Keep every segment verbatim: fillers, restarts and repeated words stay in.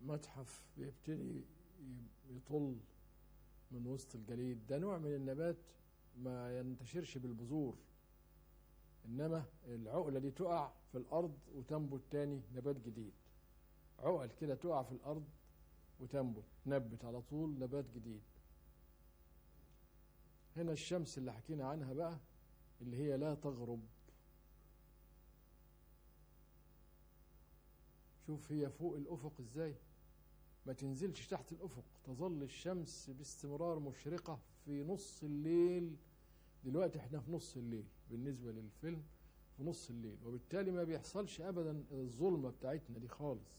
متحف بيبتدي يطل من وسط الجليد. ده نوع من النبات ما ينتشرش بالبذور، إنما العقلة دي تقع في الأرض وتنبت تاني نبات جديد. عقل كده تقع في الأرض وتنبت، نبت على طول نبات جديد. هنا الشمس اللي حكينا عنها بقى اللي هي لا تغرب. شوف هي فوق الأفق إزاي، ما تنزلش تحت الأفق، تظل الشمس باستمرار مشرقة في نص الليل. دلوقتي احنا في نص الليل بالنسبة للفيلم، في نص الليل، وبالتالي ما بيحصلش أبدا الظلمة بتاعتنا دي خالص.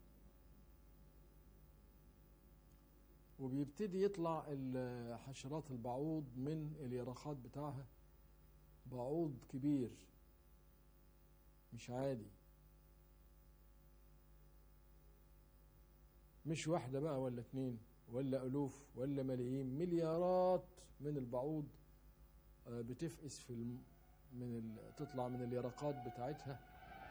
وبيبتدي يطلع حشرات البعوض من اليرقات بتاعها، بعوض كبير مش عادي، مش واحدة بقى ولا اتنين ولا ألوف ولا ملايين، مليارات من البعوض بتفقس في الم... من ال... تطلع من اليرقات بتاعتها،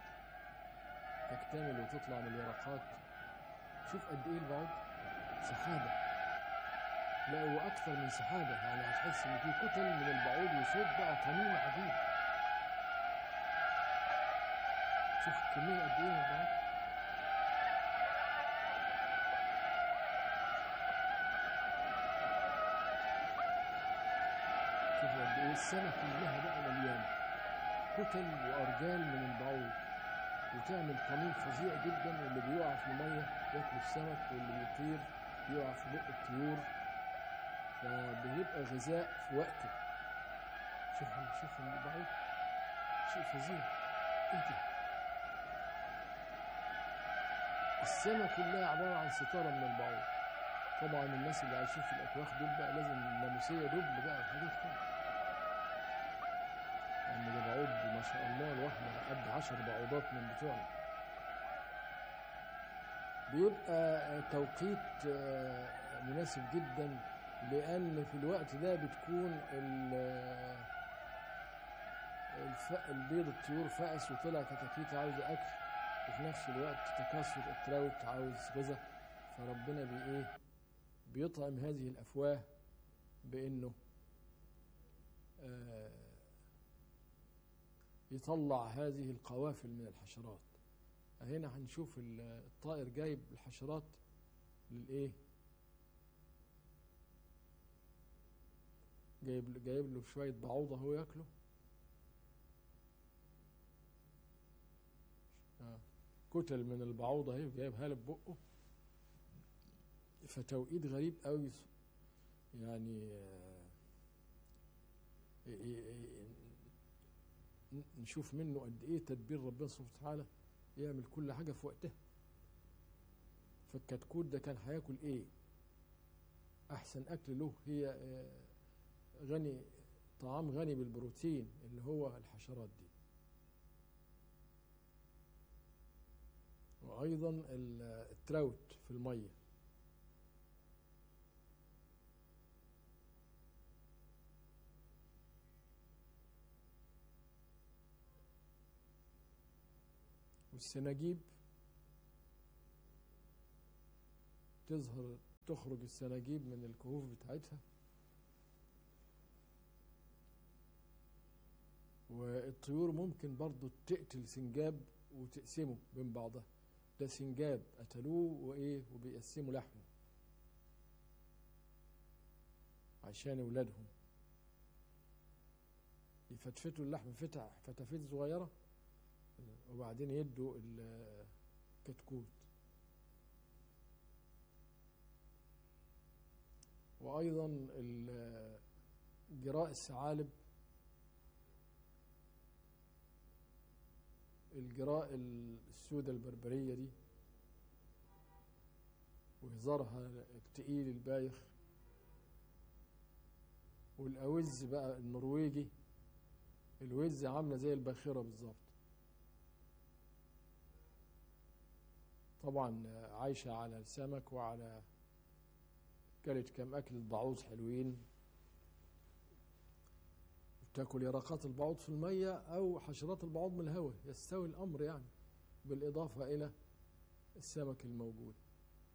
تكتمل وتطلع من اليرقات. شوف قد ايه البعوض، سحابة، لا هو أكثر من سحابة، يعني هتحس إن في كتل من البعوض وصوت بقى طنين عجيب. شوف كمية قد ايه من البعوض. السنة كلها بقى مليانة كتل وأرجال من البعوض، وتعمل طمين فظيع جدا، واللي بيقع في المية ياكل السمك، واللي بيطير بيقع في بق الطيور، فبيبقى غذاء في وقته. شوف شوف البعوض شيء فظيع. انت السنة كلها عبارة عن ستارة من البعوض. طبعا الناس اللي عايشين في الأكواخ دول بقى لازم الناموسية دب بقى وحاجات كده، لأن ده بعوض ما شاء الله الواحدة قد عشر بعوضات من بتوعنا. بيبقى توقيت مناسب جدا، لأن في الوقت ده بتكون البيض الطيور فأس وطلع كتاكيت عاوزة أكل، وفي نفس الوقت تكاثر التراوت عاوز غذاء، فربنا بإيه بيطعم هذه الأفواه بأنه يطلع هذه القوافل من الحشرات. هنا هنشوف الطائر جايب الحشرات للايه، جايب جايب له شويه بعوضه هو ياكله. آه. كتل من البعوضه اهي جايبها له ببقه، فتوقيت غريب قوي يعني. آه نشوف منه قد ايه تدبير ربنا سبحانه وتعالى، يعمل كل حاجه في وقتها. فالكتكوت ده كان هياكل ايه؟ احسن اكل له هي غني طعام غني بالبروتين اللي هو الحشرات دي. وايضا التراوت في الميه. والسناجيب تظهر تخرج السناجيب من الكهوف بتاعتها، والطيور ممكن برضو تقتل سنجاب وتقسمه بين بعضها. ده سنجاب قتلوه وايه وبيقسموا لحمه عشان اولادهم، يفتفتوا اللحم فتح فتافيت صغيره وبعدين يدوا الكتكوت. وايضا جراء الثعالب، الجراء السوداء البربريه دي وهزارها التقيل البايخ، والاوز بقى النرويجي، الوز عامله زي الباخره بالظبط، طبعا عايشه على السمك وعلى كلت كم اكل بعوض حلوين، تاكل يرقات البعوض في الميه او حشرات البعوض من الهواء، يستوي الامر يعني، بالاضافه الى السمك الموجود.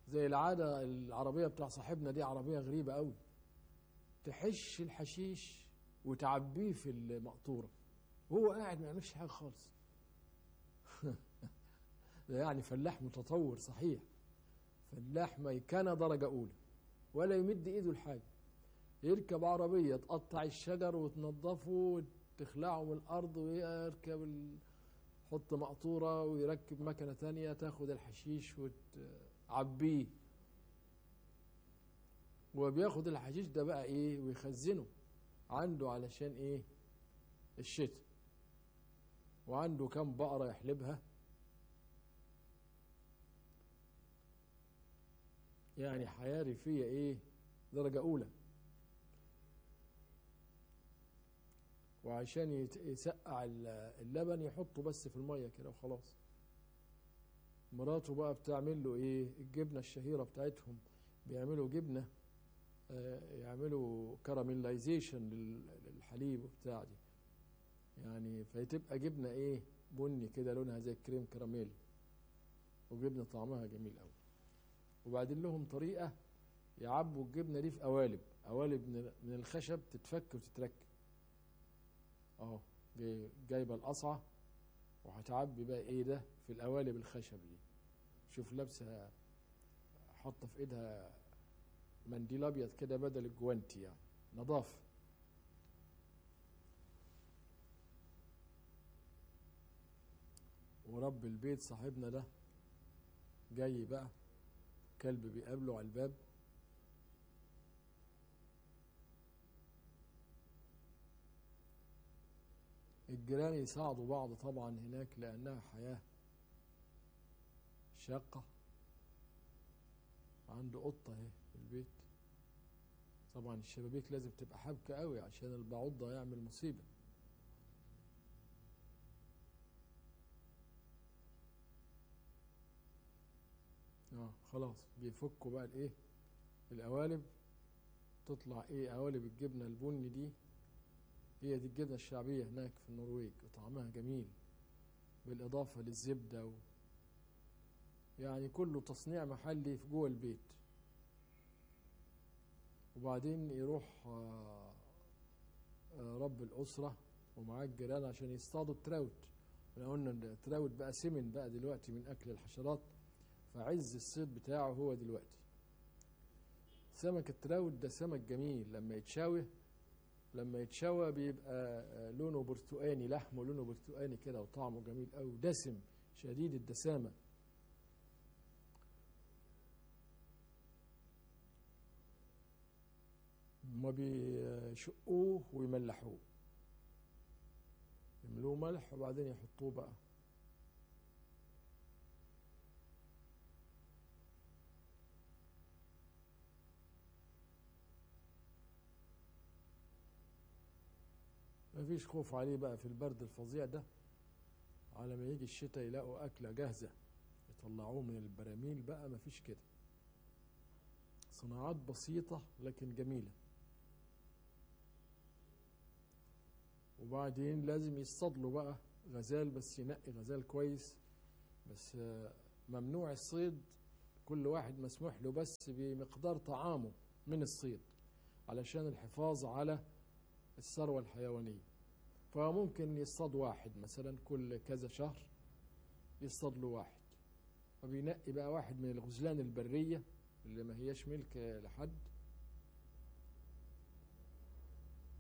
زي العادة العربية بتاع صاحبنا دي عربية غريبة قوي، تحش الحشيش وتعبيه في المقطورة وهو قاعد ما يعملش حاجة خالص. ده يعني فلاح متطور صحيح، فلاح ميكنة درجة أولى، ولا يمد إيده لحاجة. يركب عربية تقطع الشجر وتنظفه وتخلعه من الأرض، ويركب ال... حط مقطورة ويركب مكنة تانية تاخد الحشيش وتعبيه. وبياخد الحشيش ده بقى إيه ويخزنه عنده علشان إيه الشتاء. وعنده كم بقرة يحلبها، يعني حياة ريفية إيه درجة أولى. وعشان يسقع اللبن يحطه بس في المية كده وخلاص. مراته بقى بتعمل له ايه الجبنة الشهيرة بتاعتهم، بيعملوا جبنة آه يعملوا كراميلايزيشن للحليب وبتاع دي، يعني فتبقى جبنة ايه بني كده لونها زي الكريم كراميل، وجبنة طعمها جميل قوي. وبعدين لهم طريقة يعبوا الجبنة دي في قوالب، قوالب من الخشب تتفك وتتركب. اهو جايبه القصعه وهتعبي بقى ايه ده في القوالب الخشب دي. شوف لابسه حاطه في ايدها منديل ابيض كده بدل الجوانتي، يعني نظافه. ورب البيت صاحبنا ده جاي بقى، كلب بيقابله على الباب، الجيران يساعدوا بعض طبعا هناك لأنها حياة شاقة. عنده قطة اهي في البيت، طبعا الشبابيك لازم تبقى حابكة قوي عشان البعوض ده يعمل مصيبة. اه خلاص بيفكوا بقى الايه القوالب، تطلع ايه قوالب الجبنة البني دي. هي دي الجبنة الشعبية هناك في النرويج، وطعمها جميل بالإضافة للزبدة و... يعني كله تصنيع محلي في جوه البيت. وبعدين يروح رب الأسرة ومعاه الجيران عشان يصطادوا التراوت. احنا قلنا ان التراوت بقى سمن بقى دلوقتي من أكل الحشرات، فعز الصيد بتاعه هو دلوقتي. سمك التراوت ده سمك جميل، لما يتشاوي لما يتشوى بيبقى لونه برتقاني، لحمه لونه برتقاني كده وطعمه جميل قوي، دسم شديد الدسامة. هما بيشقوه ويملحوه، يملوه ملح وبعدين يحطوه بقى. مفيش خوف عليه بقى في البرد الفظيع ده، على ما يجي الشتاء يلاقوا أكلة جاهزة يطلعوه من البراميل بقى، مفيش كده. صناعات بسيطة لكن جميلة. وبعدين لازم يصطادلوا بقى غزال، بس ينقي غزال كويس، بس ممنوع الصيد، كل واحد مسموح له بس بمقدار طعامه من الصيد علشان الحفاظ على الثروة الحيوانية. فممكن يصطاد واحد مثلا كل كذا شهر، يصطاد له واحد، فبينقي بقى واحد من الغزلان البرية اللي ما هياش ملك لحد،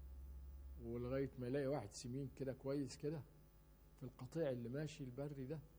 ولغاية ما يلاقي واحد سمين كده كويس كده في القطيع اللي ماشي البري ده،